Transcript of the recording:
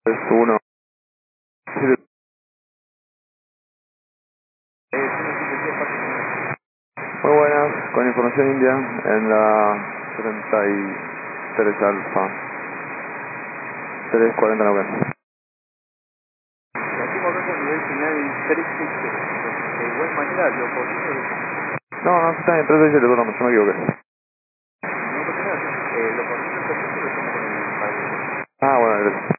Es uno. Muy buenas, con información india en la 33 alfa 34090. Aquí volvemos a nivel final 360. De igual manera, lo corriendo, No, está bien, 367, perdón, yo me equivoqué. no pasa nada, lo corriendo lo tomo con el padre. Ah, bueno, gracias.